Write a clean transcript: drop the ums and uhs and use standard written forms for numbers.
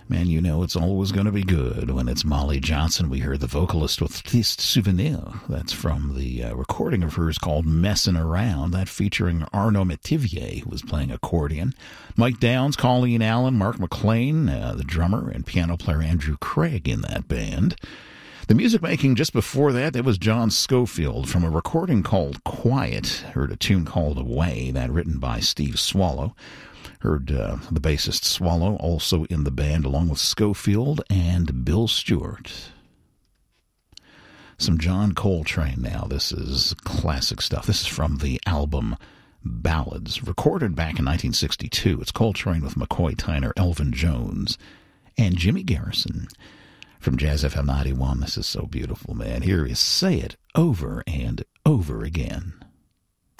Man, you know it's always going to be good when it's Molly Johnson. We heard the vocalist with Triste Souvenir. That's from the recording of hers called Messin' Around, that featuring Arnaud Metivier, who was playing accordion. Mike Downs, Colleen Allen, Mark McLean, the drummer, and piano player Andrew Craig in that band. The music making just before that, it was John Scofield from a recording called Quiet. Heard a tune called Away, that written by Steve Swallow. Heard the bassist Swallow also in the band along with Scofield and Bill Stewart. Some John Coltrane now. This is classic stuff. This is from the album Ballads, recorded back in 1962. It's Coltrane with McCoy Tyner, Elvin Jones, and Jimmy Garrison. From Jazz FM 91, this is so beautiful, man. Here is Say It Over and Over Again.